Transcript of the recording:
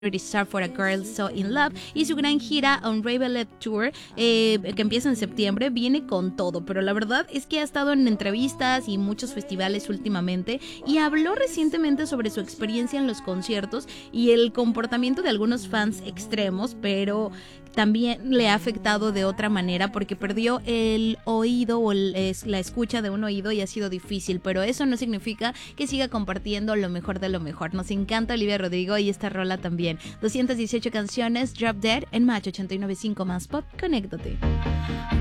Star for a Girl So in Love, y su gran gira Unraveled Tour, que empieza en septiembre, viene con todo, pero la verdad es que ha estado en entrevistas y muchos festivales últimamente, y habló recientemente sobre su experiencia en los conciertos y el comportamiento de algunos fans extremos, pero también le ha afectado de otra manera porque perdió el oído o la escucha de un oído y ha sido difícil, pero eso no significa que siga compartiendo lo mejor de lo mejor. Nos encanta Olivia Rodrigo y esta rola también. 218 canciones, Drop Dead en Match 89.5 Más Pop. Conéctate.